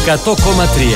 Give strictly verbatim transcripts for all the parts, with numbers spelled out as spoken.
εκατό κόμμα τρία.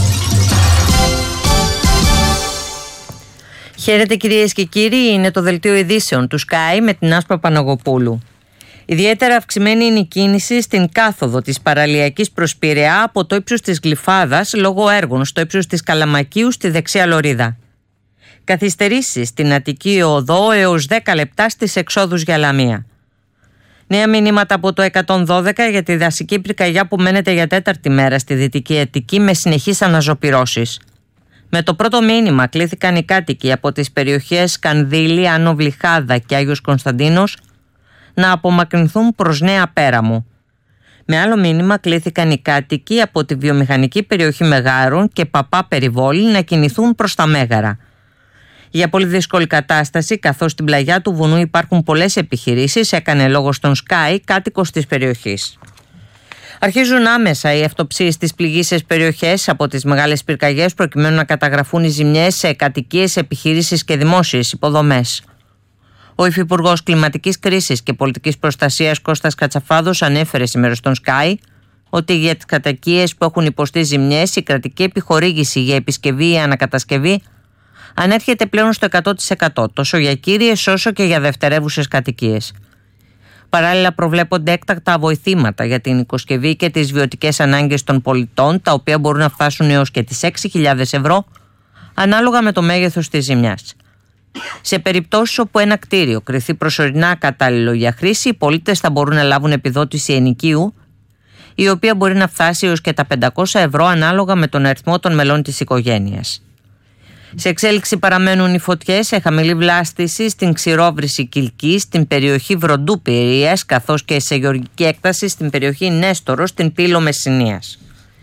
Χαίρετε κυρίες και κύριοι, είναι το δελτίο ειδήσεων του Sky με την Άσπα Παναγοπούλου. Ιδιαίτερα αυξημένη είναι η κίνηση στην κάθοδο της παραλιακής προς Πειραιά από το ύψος της Γλυφάδας λόγω έργων στο ύψος της Καλαμακίου στη δεξιά λωρίδα. Καθυστερήσεις στην Αττική Οδό έως δέκα λεπτά στις εξόδους για Λαμία. Νέα μηνύματα από το εκατόν δώδεκα για τη δασική πυρκαγιά που μένεται για τέταρτη μέρα στη Δυτική Αττική με συνεχείς αναζωπυρώσεις. Με το πρώτο μήνυμα κλήθηκαν οι κάτοικοι από τις περιοχές Κανδύλη, Άνω Βλυχάδα και Άγιος Κωνσταντίνος να απομακρυνθούν προς Νέα Πέραμο. Με άλλο μήνυμα κλήθηκαν οι κάτοικοι από τη βιομηχανική περιοχή Μεγάρων και Παπά Περιβόλη να κινηθούν προς τα Μέγαρα. Για πολύ δύσκολη κατάσταση, καθώς στην πλαγιά του βουνού υπάρχουν πολλές επιχειρήσεις, έκανε λόγο στον Sky κάτοικος της περιοχής. Αρχίζουν άμεσα οι αυτοψίες στις πληγείσες περιοχές από τις μεγάλες πυρκαγιές προκειμένου να καταγραφούν οι ζημιές σε κατοικίες, επιχειρήσεις και δημόσιες υποδομές. Ο Υφυπουργός Κλιματικής Κρίσης και Πολιτικής Προστασίας Κώστας Κατσαφάδος ανέφερε σήμερα στον Sky ότι για τις κατοικίες που έχουν υποστεί ζημιές η κρατική επιχορήγηση για επισκευή ή ανακατασκευή ανέρχεται πλέον στο εκατό τοις εκατό, τόσο για κύριες όσο και για δευτερεύουσες κατοικίες. Παράλληλα, προβλέπονται έκτακτα βοηθήματα για την οικοσκευή και τις βιωτικές ανάγκες των πολιτών, τα οποία μπορούν να φτάσουν έως και τις έξι χιλιάδες ευρώ, ανάλογα με το μέγεθος της ζημιάς. Σε περιπτώσεις όπου ένα κτίριο κριθεί προσωρινά κατάλληλο για χρήση, οι πολίτες θα μπορούν να λάβουν επιδότηση ενοικίου, η οποία μπορεί να φτάσει έως και τα πεντακόσια ευρώ ανάλογα με τον αριθμό των μελών της οικογένειας. Σε εξέλιξη παραμένουν οι φωτιές σε χαμηλή βλάστηση στην Ξηρόβρηση Κιλκής, στην περιοχή Βροντού Πειραιίας, καθώς και σε γεωργική έκταση στην περιοχή Νέστορο, στην Πύλο Μεσσηνίας.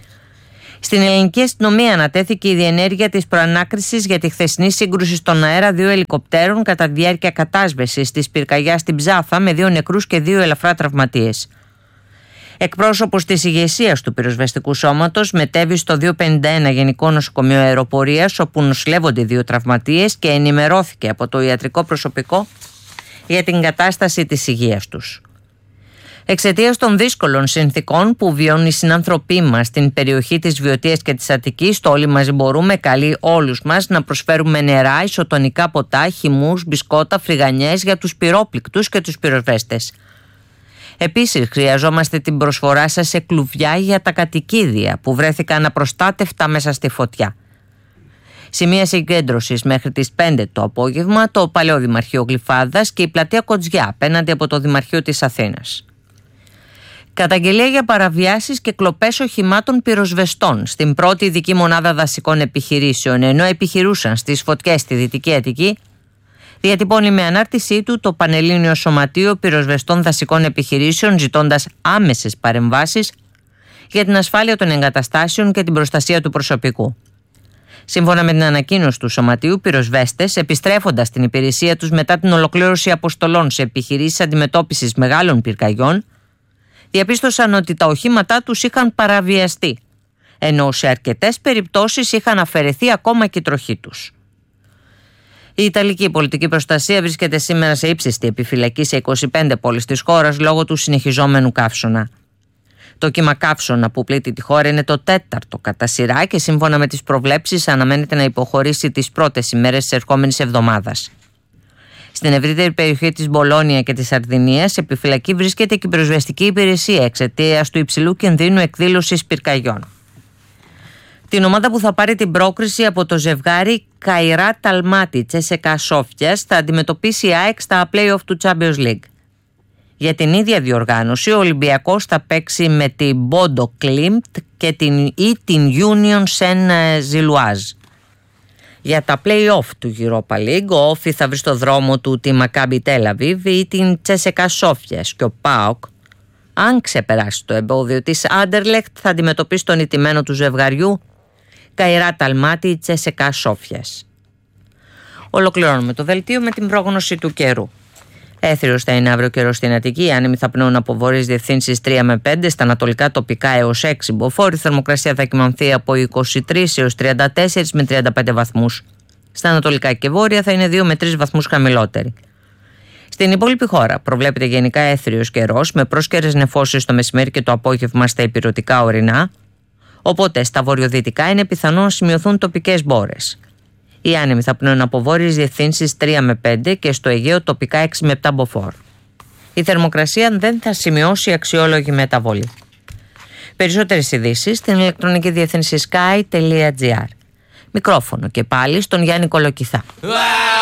Στην ελληνική αστυνομία ανατέθηκε η διενέργεια της προανάκρισης για τη χθεσινή σύγκρουση στον αέρα δύο ελικοπτέρων κατά τη διάρκεια κατάσβεσης της πυρκαγιάς στην Ψάθα με δύο νεκρούς και δύο ελαφρά τραυματίες. Εκπρόσωπος της ηγεσίας του πυροσβεστικού σώματος μετέβη στο διακόσια πενήντα ένα Γενικό Νοσοκομείο Αεροπορίας, όπου νοσηλεύονται δύο τραυματίες, και ενημερώθηκε από το ιατρικό προσωπικό για την κατάσταση της υγείας τους. Εξαιτίας των δύσκολων συνθηκών που βιώνουν οι συνάνθρωποι μας στην περιοχή της Βιωτίας και της Αττικής, το Όλοι Μαζί Μπορούμε καλεί όλους μας να προσφέρουμε νερά, ισοτονικά ποτά, χυμούς, μπισκότα, φρυγανιές για τους πυρόπληκτους και τους πυροσβέστες. Επίσης, χρειαζόμαστε την προσφορά σας σε κλουβιά για τα κατοικίδια που βρέθηκαν απροστάτευτα μέσα στη φωτιά. Σημεία συγκέντρωσης μέχρι τις πέντε το απόγευμα το Παλαιό Δημαρχείο Γλυφάδας και η πλατεία Κοτζιά απέναντι από το Δημαρχείο της Αθήνας. Καταγγελία για παραβιάσεις και κλοπές οχημάτων πυροσβεστών στην πρώτη ειδική μονάδα δασικών επιχειρήσεων, ενώ επιχειρούσαν στις φωτιές στη Δυτική Αττική, διατυπώνει με ανάρτησή του το Πανελλήνιο Σωματείο Πυροσβεστών Δασικών Επιχειρήσεων, ζητώντας άμεσες παρεμβάσεις για την ασφάλεια των εγκαταστάσεων και την προστασία του προσωπικού. Σύμφωνα με την ανακοίνωση του Σωματείου, πυροσβέστες, επιστρέφοντας στην υπηρεσία τους μετά την ολοκλήρωση αποστολών σε επιχειρήσεις αντιμετώπισης μεγάλων πυρκαγιών, διαπίστωσαν ότι τα οχήματά τους είχαν παραβιαστεί, ενώ σε αρκετές περιπτώσεις είχαν αφαιρεθεί ακόμα και η τροχή τους. Η Ιταλική πολιτική προστασία βρίσκεται σήμερα σε ύψιστη επιφυλακή σε είκοσι πέντε πόλεις της χώρας λόγω του συνεχιζόμενου καύσωνα. Το κύμα καύσωνα που πλήττει τη χώρα είναι το τέταρτο κατά σειρά και σύμφωνα με τις προβλέψεις αναμένεται να υποχωρήσει τις πρώτες ημέρες της ερχόμενης εβδομάδας. Στην ευρύτερη περιοχή της Μπολόνια και της Σαρδινίας, σε επιφυλακή βρίσκεται και η πυροσβεστική υπηρεσία εξαιτίας του υψηλού κινδύνου εκδήλωσης πυρκαγιών. Την ομάδα που θα πάρει την πρόκριση από το ζευγάρι Καϊράτ Αλμάτι Τσέσεκα Σόφιας θα αντιμετωπίσει η ΑΕΚ στα play-off του Champions League. Για την ίδια διοργάνωση, ο Ολυμπιακός θα παίξει με την Μπόντο Κλίμπτ και την, ή την Union Saint Gilloise. Για τα play-off του Europa League, ο Όφι θα βρει στο δρόμο του τη Μακάμπι Τελαβίβ ή την Τσέσεκα Σόφιας και ο ΠΑΟΚ, αν ξεπεράσει το εμπόδιο της Άντερλεχτ, θα αντιμετωπίσει τον ηττημένο του ζευγαριού Καϊράτ Αλμάτι Τσέσεκα Σόφιας. Ολοκληρώνουμε το δελτίο με την πρόγνωση του καιρού. Έθριος θα είναι αύριο καιρός στην Αττική, οι άνεμοι θα πνέουν από βορειές διευθύνσεις τρία με πέντε, στα ανατολικά τοπικά έως έξι μποφόρ. Η θερμοκρασία θα κυμανθεί από είκοσι τρεις έως τριάντα τέσσερα με τριάντα πέντε βαθμούς. Στα ανατολικά και βόρεια θα είναι δύο με τρεις βαθμούς χαμηλότερη. Στην υπόλοιπη χώρα προβλέπεται γενικά έθριος καιρός με πρόσκαιρες νεφώσεις το μεσημέρι και το απόγευμα στα ηπειρωτικά ορεινά. Οπότε στα βορειοδυτικά είναι πιθανό να σημειωθούν τοπικές μπόρες. Οι άνεμοι θα πνέουν από βόρειες διευθύνσεις τρία με πέντε και στο Αιγαίο τοπικά έξι με επτά μποφόρ. Η θερμοκρασία δεν θα σημειώσει αξιόλογη μεταβολή. Περισσότερες ειδήσεις στην ηλεκτρονική διεύθυνση sky τελεία gr. Μικρόφωνο και πάλι στον Γιάννη Κολοκυθά.